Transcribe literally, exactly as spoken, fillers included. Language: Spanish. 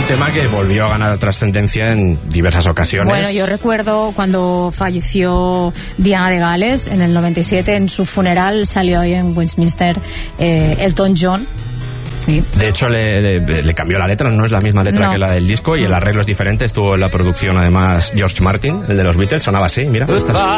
tema que volvió a ganar trascendencia en diversas ocasiones. Bueno, yo recuerdo cuando falleció Diana de Gales en el noventa y siete, en su funeral salió ahí en Westminster eh, Elton John. Sí. De hecho, le, le, le cambió la letra, no es la misma letra no. que la del disco, y el arreglo es diferente. Estuvo en la producción, además, George Martin, el de los Beatles, sonaba así, mira.